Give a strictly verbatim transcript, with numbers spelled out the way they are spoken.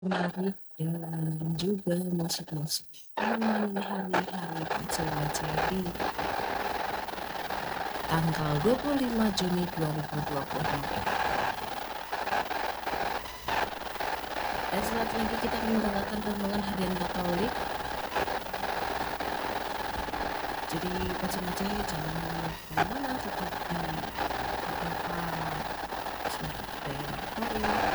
Menarik dan juga musik-musik menemani hari-hari kecil jadi tanggal dua puluh lima Juni dua ribu dua puluh tiga. Dan selanjutnya kita akan mendengarkan renungan harian Katolik. Jadi baca-baca jangan kemana-mana, tetap di apa suara budaya Katolik